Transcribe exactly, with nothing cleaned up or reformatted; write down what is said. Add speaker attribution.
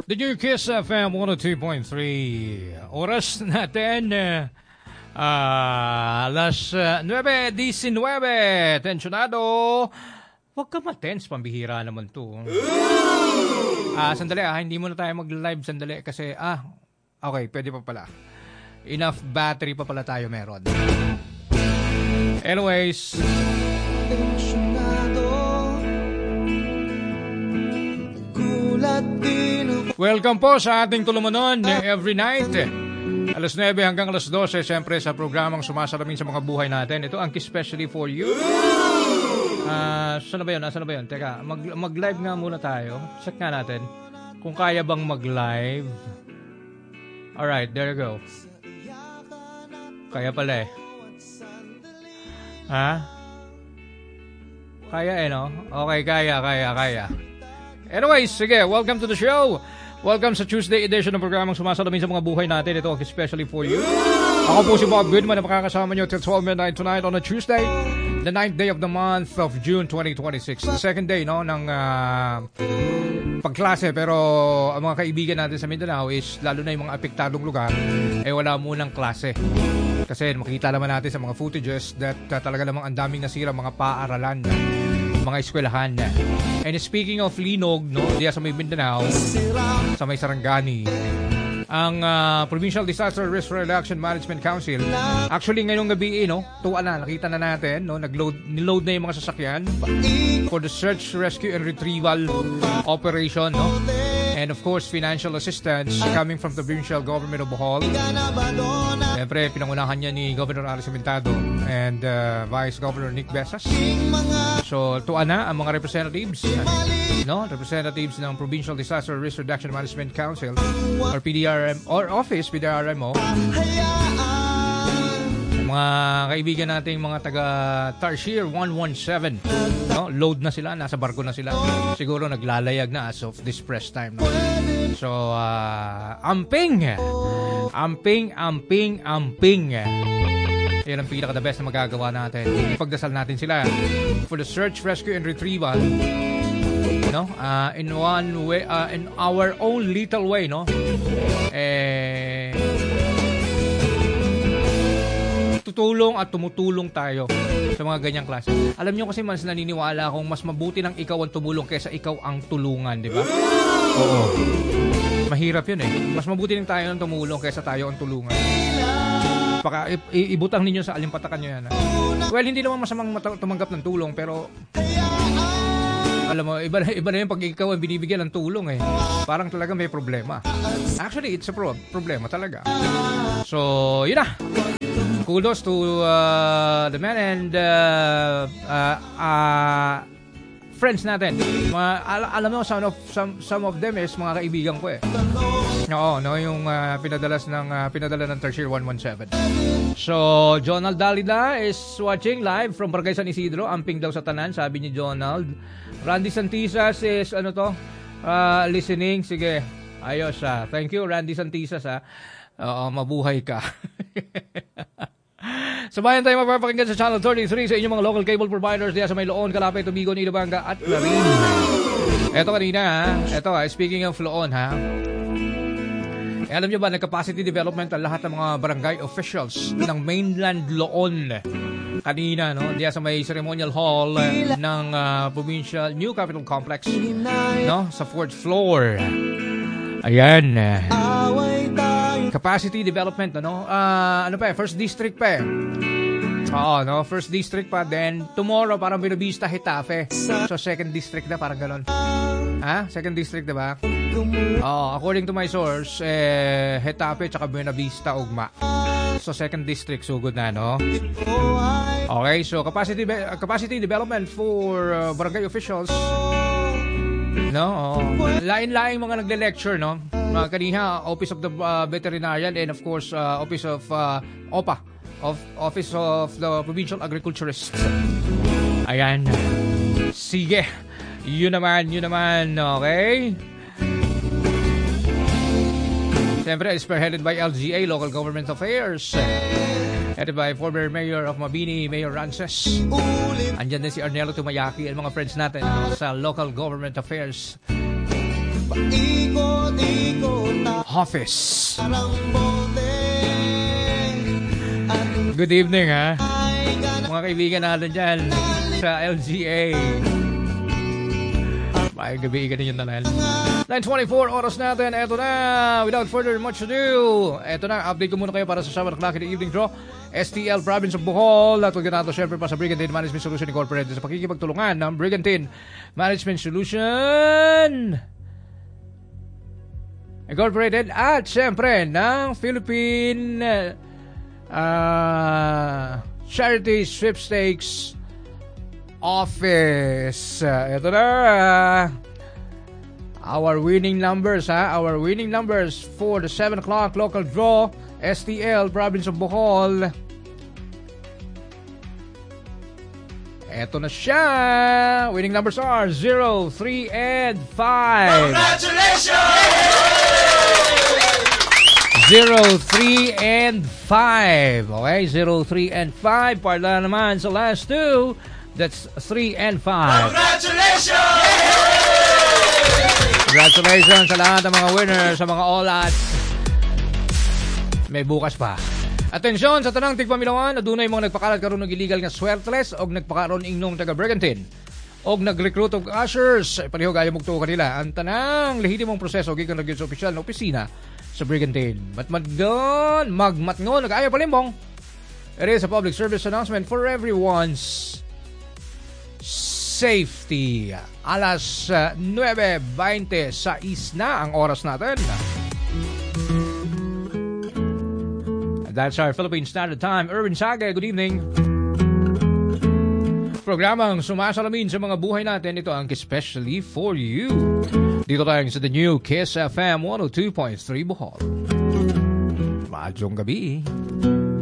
Speaker 1: The New Kiss F M one oh two point three. Oras natin, uh, alas uh, nueve diecinueve. Tensionado. Huwag ka ma-tense, pambihira naman to. Ah, sandali ah, hindi muna tayo mag-live sandali kasi, ah, okay, pwede pa pala. Enough battery pa pala tayo meron. Anyways, welcome po sa ating tulumanon every night. alas nueve hanggang alas dose, siyempre sa programang sumasalamin sa mga buhay natin. Ito ang especially for you. Ah, uh, saan na ba yun? Saan na ba yun? Teka, mag, mag-live nga muna tayo. Check nga natin kung kaya bang mag-live. Alright, there you go. Kaya pala eh. Ha? Kaya eh, no? Okay, kaya, kaya, kaya. Anyways, sige, welcome to the show. Welcome sa Tuesday edition ng programang sumasalamin sa mga buhay natin. Ito especially for you. Ako po si Bob Goodman na makakasama nyo till twelve midnight tonight on a Tuesday, the ninth day of the month of June twenty twenty-six. The second day, no, ng uh, pagklase. Pero ang mga kaibigan natin sa Mindanao is lalo na yung mga apektadong lugar, eh wala munang klase. Kasi makita naman natin sa mga footages that uh, talaga namang ang daming nasira mga paaralan, mga eskwelahan. And speaking of linog, no, diya sa may Mindanao, sa may Sarangani, ang uh, Provincial Disaster Risk Reduction Management Council, actually ngayong gabi, no, tuwa na, nakita na natin, no, nag-load, niload na yung mga sasakyan for the search, rescue, and retrieval operation, no? And of course, financial assistance coming from the provincial government of Bohol. Siyempre, pinangunahan niya ni Governor Alice Pintado and uh, Vice Governor Nick Besas. So, tuwa na ang mga representatives, no? Representatives ng Provincial Disaster Risk Reduction Management Council or P D R M or Office P D R M O. Mga kaibigan nating mga taga Tarsier one one seven, no? Load na sila, nasa barko na sila. Siguro naglalayag na as of this press time, no? So, uh, amping! Amping, amping, amping! Yan ang pinaka the best na magagawa natin. Ipagdasal natin sila for the search, rescue, and retrieval, no? Uh, in one way, uh, in our own little way, no? Eh, tutulong at tumutulong tayo sa mga ganyang klase. Alam nyo kasi mas naniniwala akong mas mabuti nang ikaw ang tumulong kaysa ikaw ang tulungan, di ba? Oo. Mahirap yun eh. Mas mabuti nang tayo ang tumulong kaysa tayo ang tulungan. Baka i- ibutang ninyo sa alimpatakan nyo yan. Ha? Well, hindi naman masamang mat- tumanggap ng tulong, pero alam mo, iba na, iba na yung pag ikaw ang binibigyan ng tulong eh. Parang talaga may problema. Actually, it's a pro- problema talaga. So, yun na. Kudos to uh, the men and uh, uh, uh, friends natin. Mga, al- alam mo, some of, some, some of them is mga kaibigan ko eh. Oo, no, yung uh, pinadalas ng, uh, pinadala ng Tarsier one one seven. So, Jonald Dalida is watching live from Barangay San Isidro. Amping daw sa tanan, sabi ni Jonald. Randy Santisas is, ano to, uh, listening. Sige, ayos ha. Thank you, Randy Santisas ha. Oo, mabuhay ka. Sabayan tayo mapapakinggan sa Channel thirty-three sa inyong mga local cable providers diya sa may Loon, Calapay, Tubigon, Ilabanga at Larin. Eto kanina ha. Eto ha, speaking of Loon ha. Eh, alam nyo ba, nag-capacity development ang lahat ng mga barangay officials ng mainland Loon kanina, no? Diya sa may ceremonial hall ng uh, Provincial New Capital Complex, no? Sa fourth floor. Ayan. Capacity development, ano? Uh, ano pa eh? First district pa eh. Oo, no? First district pa. Then, tomorrow, parang Buenavista, Hitafe. So, second district na, parang ganun. Ha? Second district, diba? Oo, according to my source, eh, Hitafe tsaka Buenavista, ugma. So, second district, sugod na, no? Okay, so, capacity capacity development for uh, barangay officials. No? Oh. Lain-laing mga nagle-lecture, no? Uh, kanina, Office of the uh, Veterinarian and of course, uh, Office of uh, O P A, of Office of the Provincial Agriculturist. Ayan. Sige. Yun naman, yun naman. Okay? Siyempre, spearheaded by L G A, Local Government Affairs. Headed by former Mayor of Mabini, Mayor Rances. Andyan din si Arnelo Tumayaki at mga friends natin, no, sa Local Government Affairs. office. Good evening, ha? Mga kaibigan natin dyan sa L G A. May gabi ka din yung tanan. nine twenty-four oras natin. Eto na. Without further much ado. Eto na. Update ko muna kayo para sa seven o'clock in the evening draw. S T L Province of Bohol. At huwag nato syempre pa sa Brigantine Management Solution Incorporated sa pakikipagtulungan ng Brigantine Management Solution Incorporated at syempre ng Philippine uh, Charity Sweepstakes Office. Uh, ito na. Our winning numbers, ha? Our winning numbers for the seven o'clock local draw. S T L, Province of Bohol. Ito na siya. Winning numbers are zero, three, and five.
Speaker 2: Congratulations!
Speaker 1: zero, three, and five. Okay, zero, three, and five. Parla naman sa last two. That's three and five.
Speaker 2: Congratulations!
Speaker 1: Congratulations sa lahat ng mga winners, sa mga all-outs. May bukas pa. Atensyon sa tanang tigpamilawan, adunay mga nagpakalat karon ng illegal nga swerteles o nagpakaroon inyong taga-Brigantine o nag-recruit of ushers. Pareho gaya mugto kanila. Ang tanang lehitimong proseso gikan nagyud sa opisyal na opisina sa Brigantine. Matmadgon, magmatngon, nag-aya palimbong. It is a public service announcement for everyone's safety. Alas uh, nine twenty-six na ang oras natin. That's our Philippine Standard Time. Erwin Saga, good evening. Programang sumasalamin sa mga buhay natin. Ito ang especially for you. Dito tayo sa the new Kiss F M one oh two point three Bohol. Madyong gabi.